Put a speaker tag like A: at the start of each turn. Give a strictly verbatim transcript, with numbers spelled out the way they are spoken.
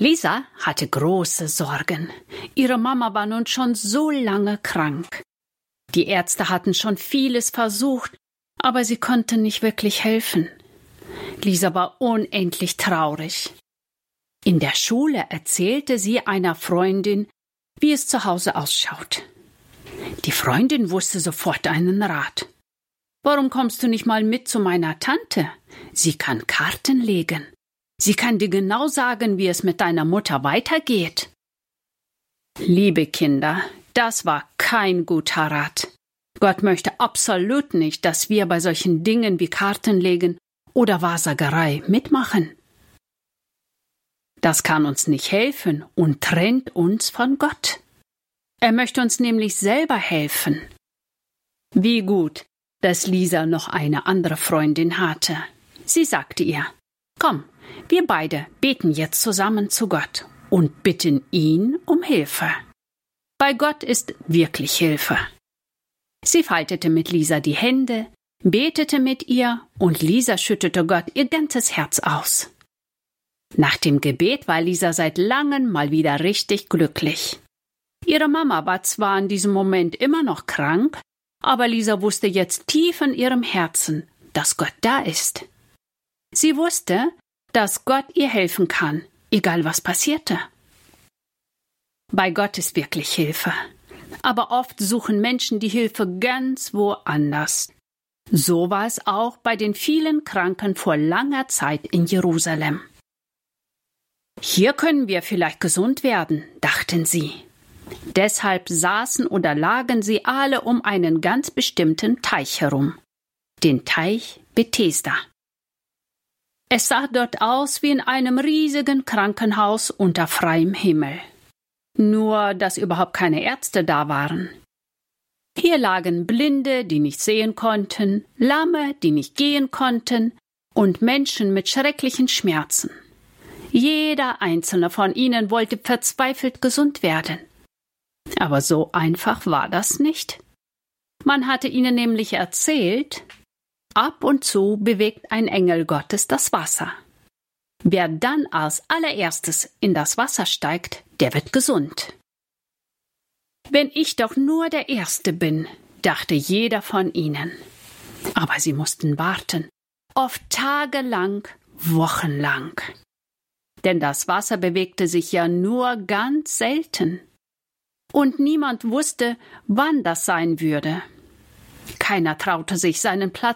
A: Lisa hatte große Sorgen. Ihre Mama war nun schon so lange krank. Die Ärzte hatten schon vieles versucht, aber sie konnten nicht wirklich helfen. Lisa war unendlich traurig. In der Schule erzählte sie einer Freundin, wie es zu Hause ausschaut. Die Freundin wusste sofort einen Rat. »Warum kommst du nicht mal mit zu meiner Tante? Sie kann Karten legen. Sie kann dir genau sagen, wie es mit deiner Mutter weitergeht.« Liebe Kinder, das war kein guter Rat. Gott möchte absolut nicht, dass wir bei solchen Dingen wie Kartenlegen oder Wahrsagerei mitmachen. Das kann uns nicht helfen und trennt uns von Gott. Er möchte uns nämlich selber helfen. Wie gut, dass Lisa noch eine andere Freundin hatte. Sie sagte ihr: »Komm, wir beide beten jetzt zusammen zu Gott und bitten ihn um Hilfe. Bei Gott ist wirklich Hilfe.« Sie faltete mit Lisa die Hände, betete mit ihr und Lisa schüttete Gott ihr ganzes Herz aus. Nach dem Gebet war Lisa seit langem mal wieder richtig glücklich. Ihre Mama war zwar in diesem Moment immer noch krank, aber Lisa wusste jetzt tief in ihrem Herzen, dass Gott da ist. Sie wusste, dass Gott ihr helfen kann, egal was passierte. Bei Gott ist wirklich Hilfe. Aber oft suchen Menschen die Hilfe ganz woanders. So war es auch bei den vielen Kranken vor langer Zeit in Jerusalem. Hier können wir vielleicht gesund werden, dachten sie. Deshalb saßen oder lagen sie alle um einen ganz bestimmten Teich herum, den Teich Bethesda. Es sah dort aus wie in einem riesigen Krankenhaus unter freiem Himmel. Nur, dass überhaupt keine Ärzte da waren. Hier lagen Blinde, die nicht sehen konnten, Lahme, die nicht gehen konnten, und Menschen mit schrecklichen Schmerzen. Jeder einzelne von ihnen wollte verzweifelt gesund werden. Aber so einfach war das nicht. Man hatte ihnen nämlich erzählt, ab und zu bewegt ein Engel Gottes das Wasser. Wer dann als allererstes in das Wasser steigt, der wird gesund. Wenn ich doch nur der Erste bin, dachte jeder von ihnen. Aber sie mussten warten, oft tagelang, wochenlang. Denn das Wasser bewegte sich ja nur ganz selten. Und niemand wusste, wann das sein würde. Keiner traute sich, seinen Platz